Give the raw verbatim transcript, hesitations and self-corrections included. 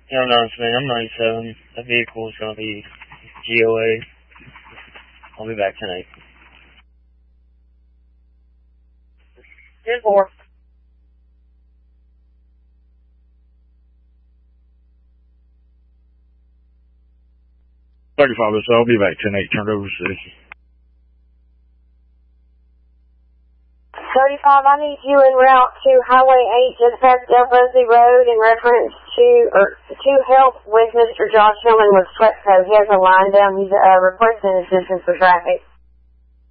Yeah, I'm not saying I'm ninety-seven. The vehicle is going to be G O A. I'll be back tonight. ten four. thirty-five, so I'll be back ten eight. Turned over to Citizen. thirty-five, I need you en route to Highway eight, just past Del Rosie Road, in reference to, or to help with Mister Josh Hillman with Sweatco. He has a line down. He's uh, requesting assistance for traffic.